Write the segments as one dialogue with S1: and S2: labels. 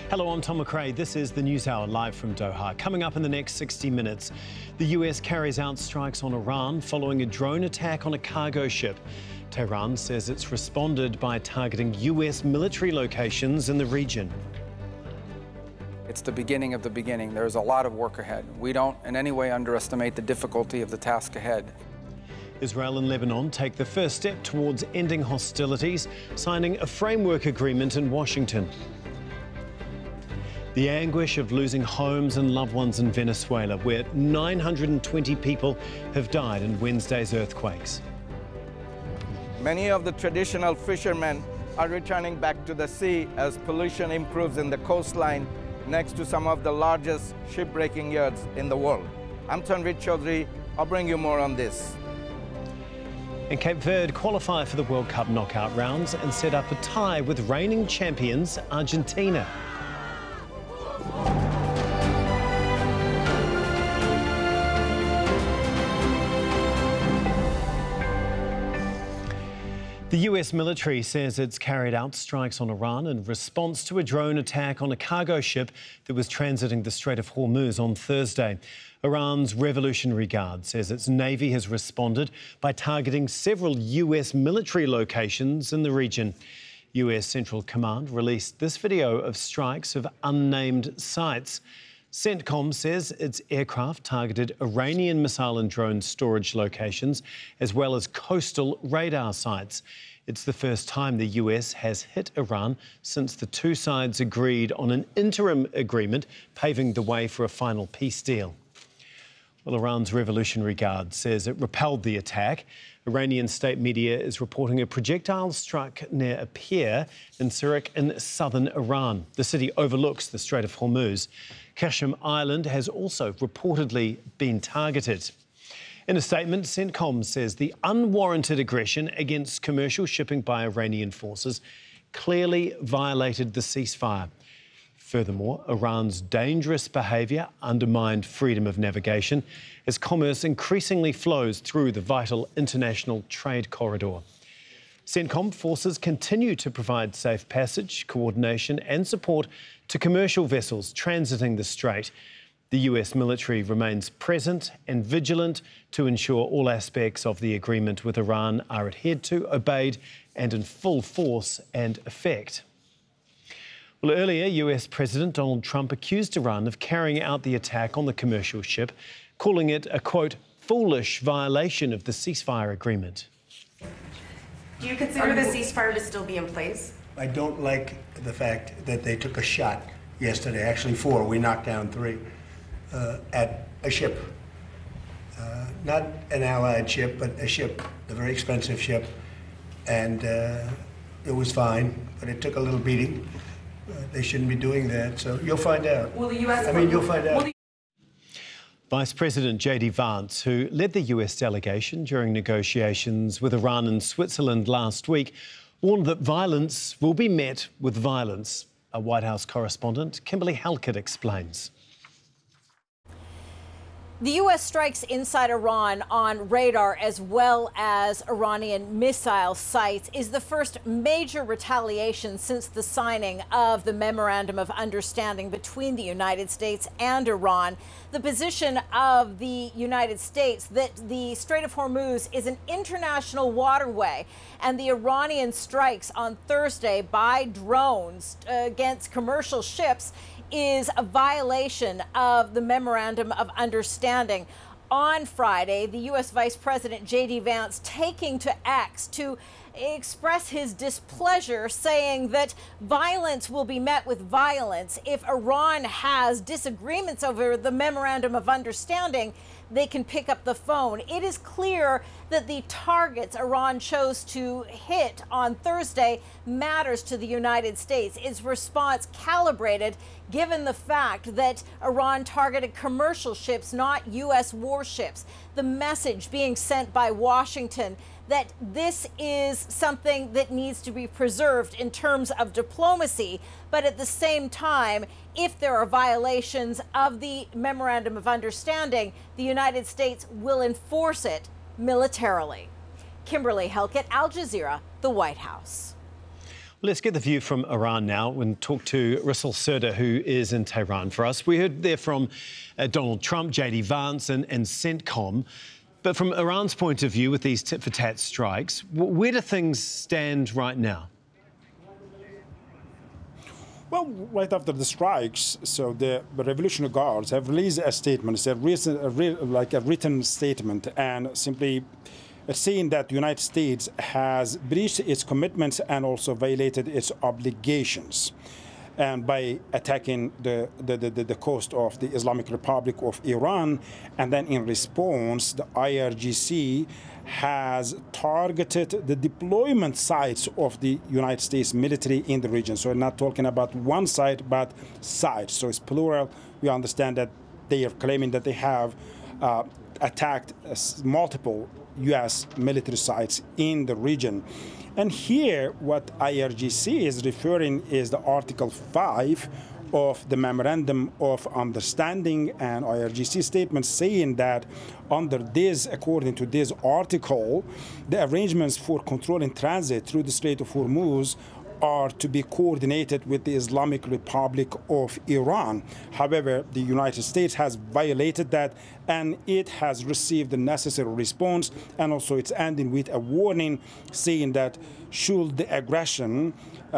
S1: Hello, I'm Tom McRae. This is the News Hour live from Doha. Coming up in the next 60 minutes, the US carries out strikes on Iran following a drone attack on a cargo ship. Tehran says it's responded by targeting US military locations in the region.
S2: It's the beginning of the beginning. There's a lot of work ahead. We don't in any way underestimate the difficulty of the task ahead.
S1: Israel and Lebanon take the first step towards ending hostilities, signing a framework agreement in Washington. The anguish of losing homes and loved ones in Venezuela, where 920 people have died in Wednesday's earthquakes.
S3: Many of the traditional fishermen are returning back to the sea as pollution improves in the coastline next to some of the largest shipbreaking yards in the world. I'm Tanveer Chaudhary. I'll bring you more on this.
S1: And Cape Verde qualify for the World Cup knockout rounds and set up a tie with reigning champions Argentina. The US military says it's carried out strikes on Iran in response to a drone attack on a cargo ship that was transiting the Strait of Hormuz on Thursday. Iran's Revolutionary Guard says its navy has responded by targeting several US military locations in the region. US Central Command released this video of strikes of unnamed sites. CENTCOM says its aircraft targeted Iranian missile and drone storage locations, as well as coastal radar sites. It's the first time the US has hit Iran since the two sides agreed on an interim agreement, paving the way for a final peace deal. Well, Iran's Revolutionary Guard says it repelled the attack. Iranian state media is reporting a projectile struck near a pier in Sirak in southern Iran. The city overlooks the Strait of Hormuz. Qashem Island has also reportedly been targeted. In a statement, CENTCOM says the unwarranted aggression against commercial shipping by Iranian forces clearly violated the ceasefire. Furthermore, Iran's dangerous behaviour undermined freedom of navigation as commerce increasingly flows through the vital international trade corridor. CENTCOM forces continue to provide safe passage, coordination and support to commercial vessels transiting the strait. The US military remains present and vigilant to ensure all aspects of the agreement with Iran are adhered to, obeyed and in full force and effect. Well, earlier, US President Donald Trump accused Iran of carrying out the attack on the commercial ship, calling it a, quote, foolish violation of the ceasefire agreement.
S4: Do you consider the ceasefire to still be in place?
S5: I don't like the fact that they took a shot yesterday, actually 4, we knocked down 3, at a ship. Not an allied ship, but a ship, a very expensive ship. And it was fine, but it took a little beating. They shouldn't be doing that, so you'll find out.
S4: Will the U.S.
S5: You'll find out.
S1: Vice President J.D. Vance, who led the US delegation during negotiations with Iran and Switzerland last week, warned that violence will be met with violence. Our White House correspondent, Kimberly Halkett, explains.
S6: The U.S. strikes inside Iran on radar as well as Iranian missile sites is the first major retaliation since the signing of the Memorandum of Understanding between the United States and Iran. The position of the United States that the Strait of Hormuz is an international waterway, and the Iranian strikes on Thursday by drones against commercial ships is a violation of the Memorandum of Understanding. On Friday, the U.S. Vice President J.D. Vance taking to X to express his displeasure, saying that violence will be met with violence. If Iran has disagreements over the Memorandum of Understanding, they can pick up the phone. It is clear that the targets Iran chose to hit on Thursday matters to the United States. Its response calibrated given the fact that Iran targeted commercial ships, not U.S. warships. The message being sent by Washington that this is something that needs to be preserved in terms of diplomacy, but at the same time, if there are violations of the Memorandum of Understanding, the United States will enforce it militarily. Kimberly Halkett, Al Jazeera, the White House.
S1: Let's get the view from Iran now and talk to Russell Serda, who is in Tehran for us. We heard there from Donald Trump, J.D. Vance and CENTCOM. But from Iran's point of view, with these tit-for-tat strikes, where do things stand right now?
S7: Well, right after the strikes, so the Revolutionary Guards have released a statement. It's a written statement, and simply saying that the United States has breached its commitments and also violated its obligations, and by attacking the coast of the Islamic Republic of Iran. And then in response, the IRGC has targeted the deployment sites of the United States military in the region. So we're not talking about one site, but sites. So it's plural. We understand that they are claiming that they have attacked multiple U.S. military sites in the region. And here, what IRGC is referring is the Article 5 of the Memorandum of Understanding, and IRGC statement saying that under this, according to this article, the arrangements for controlling transit through the Strait of Hormuz are to be coordinated with the Islamic Republic of Iran. However, the United States has violated that, and it has received the necessary response, and also it's ending with a warning saying that should the aggression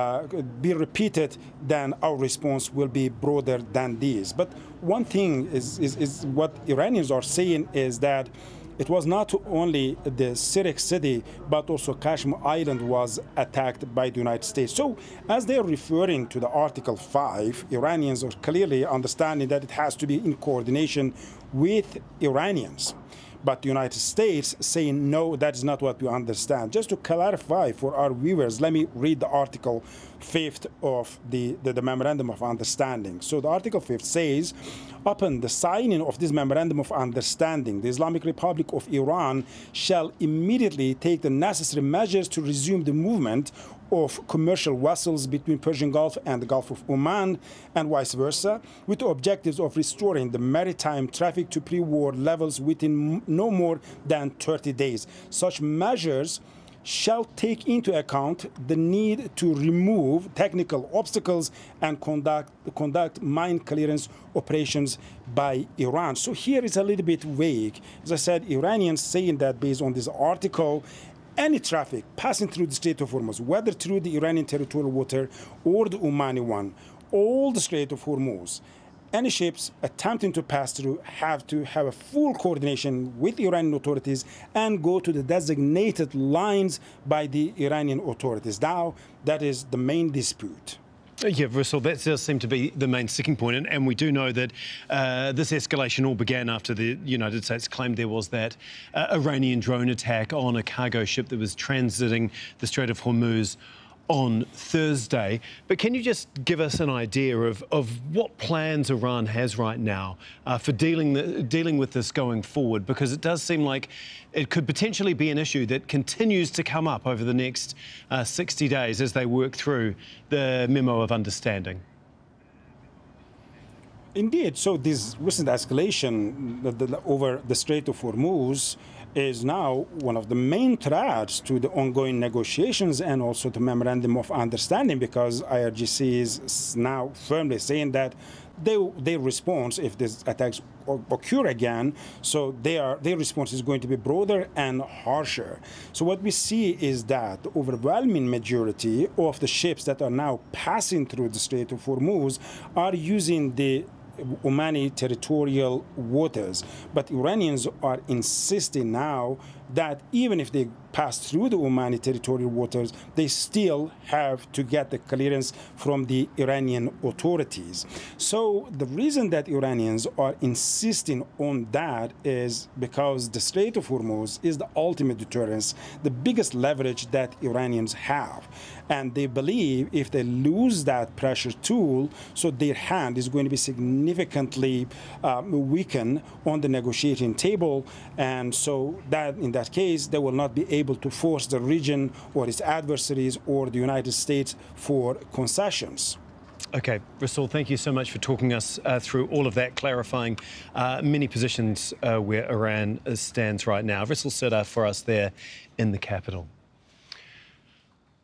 S7: be repeated, then our response will be broader than this. But one thing is what Iranians are saying is that it was not only the Sirik city, but also Kashmir Island was attacked by the United States. So as they're referring to the Article 5, Iranians are clearly understanding that it has to be in coordination with Iranians. But the United States saying, no, that is not what we understand. Just to clarify for our viewers, let me read the Article 5th of the Memorandum of Understanding. So the Article 5th says, upon the signing of this Memorandum of Understanding, the Islamic Republic of Iran shall immediately take the necessary measures to resume the movement of commercial vessels between Persian Gulf and the Gulf of Oman and vice versa, with the objectives of restoring the maritime traffic to pre-war levels within no more than 30 days. Such measures shall take into account the need to remove technical obstacles and conduct mine clearance operations by Iran. So here is a little bit vague. As I said, Iranians saying that based on this article, any traffic passing through the Strait of Hormuz, whether through the Iranian territorial water or the Omani one, all the Strait of Hormuz, any ships attempting to pass through have to have a full coordination with Iranian authorities and go to the designated lines by the Iranian authorities. Now, that is the main dispute.
S1: Yeah, Russell, that does seem to be the main sticking point. And we do know that this escalation all began after the United States claimed there was that Iranian drone attack on a cargo ship that was transiting the Strait of Hormuz on Thursday. But can you just give us an idea of what plans Iran has right now for dealing with this going forward? Because it does seem like it could potentially be an issue that continues to come up over the next 60 days as they work through the Memo of Understanding.
S7: Indeed. So this recent escalation over the Strait of Hormuz is now one of the main threats to the ongoing negotiations and also the Memorandum of Understanding, because IRGC is now firmly saying that their response, if these attacks occur again, so their response is going to be broader and harsher. So what we see is that the overwhelming majority of the ships that are now passing through the Strait of Hormuz are using the Omani territorial waters. But Iranians are insisting now that even if they pass through the Omani territorial waters, they still have to get the clearance from the Iranian authorities. So the reason that Iranians are insisting on that is because the Strait of Hormuz is the ultimate deterrence, the biggest leverage that Iranians have. And they believe if they lose that pressure tool, so their hand is going to be significantly weakened on the negotiating table. And so that in that case, they will not be able to force the region or its adversaries or the United States for concessions.
S1: OK, Russell, thank you so much for talking us through all of that, clarifying many positions where Iran stands right now. Russell Serda for us there in the capital.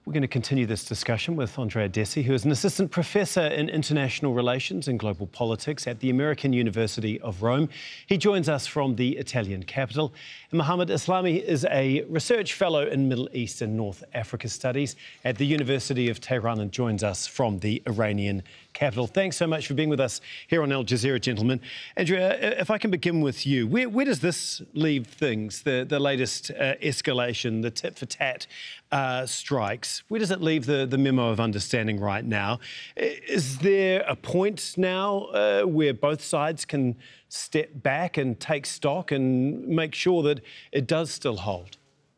S1: We're going to continue this discussion with Andrea Dessi, who is an assistant professor in international relations and global politics at the American University of Rome. He joins us from the Italian capital. And Mohammed Islami is a research fellow in Middle East and North Africa studies at the University of Tehran and joins us from the Iranian capital. Thanks so much for being with us here on Al Jazeera, gentlemen. Andrea, if I can begin with you, where does this leave things, the latest escalation, the tit-for-tat strikes? Where does it leave the memo of understanding right now? Is there a point now where both sides can step back and take stock and make sure that it does still hold?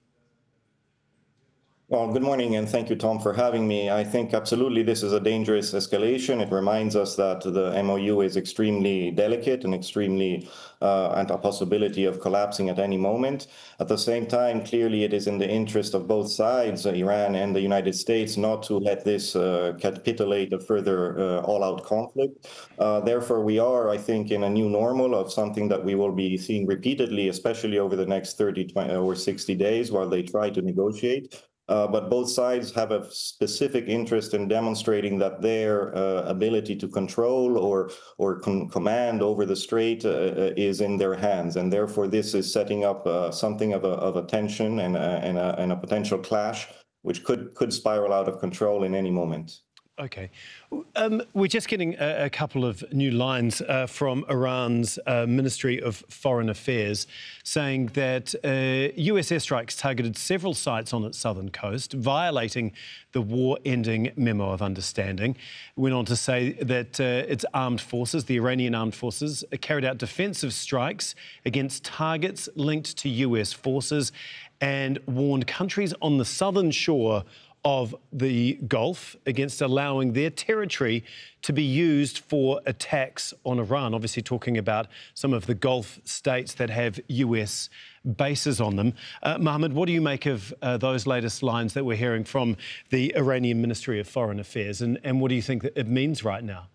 S8: Well, good morning, and thank you, Tom, for having me. I think absolutely this is a dangerous escalation. It reminds us that the MOU is extremely delicate and extremely and a possibility of collapsing at any moment. At the same time, clearly it is in the interest of both sides, Iran and the United States, not to let this capitulate a further all-out conflict. Therefore, we are, I think, in a new normal of something that we will be seeing repeatedly, especially over the next 30 or 60 days while they try to negotiate. But both sides have a specific interest in demonstrating that their ability to control or command over the strait is in their hands, and therefore this is setting up something of a tension and a potential clash, which could spiral out of control in any moment.
S1: OK. We're just getting a couple of new lines from Iran's Ministry of Foreign Affairs saying that US airstrikes targeted several sites on its southern coast, violating the war-ending memo of understanding. It went on to say that its armed forces, the Iranian armed forces, carried out defensive strikes against targets linked to US forces and warned countries on the southern shore of the Gulf against allowing their territory to be used for attacks on Iran, obviously talking about some of the Gulf states that have US bases on them. Mohammed, what do you make of those latest lines that we're hearing from the Iranian Ministry of Foreign Affairs, and what do you think that it means right now?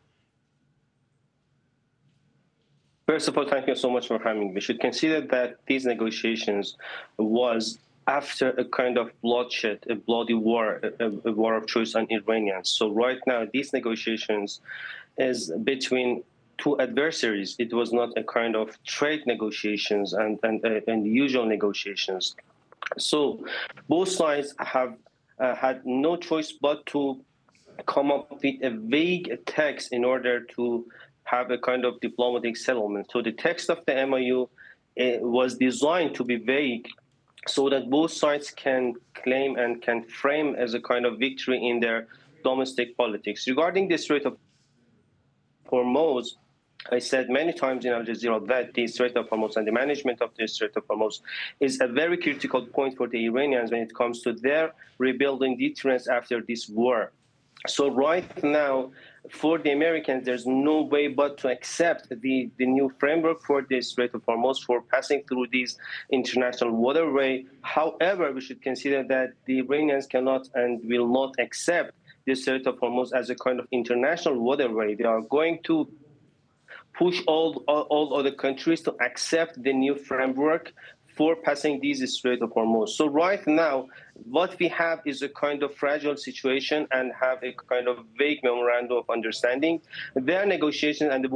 S9: First of all, thank you so much for having me. We should consider that these negotiations was after a kind of bloodshed, a bloody war, a war of choice on Iranians. So right now, these negotiations is between two adversaries. It was not a kind of trade negotiations and usual negotiations. So both sides have had no choice but to come up with a vague text in order to have a kind of diplomatic settlement. So the text of the MOU was designed to be vague, so that both sides can claim and can frame as a kind of victory in their domestic politics. Regarding the Strait of Hormuz, I said many times in Al Jazeera that the Strait of Hormuz and the management of the Strait of Hormuz is a very critical point for the Iranians when it comes to their rebuilding deterrence after this war. So right now, for the Americans, there's no way but to accept the new framework for the Strait of Hormuz for passing through these international waterway. However, we should consider that the Iranians cannot and will not accept the Strait of Hormuz as a kind of international waterway. They are going to push all other countries to accept the new framework for passing these Strait of Hormuz. So right now, what we have is a kind of fragile situation and have a kind of vague memorandum of understanding. Their negotiations and the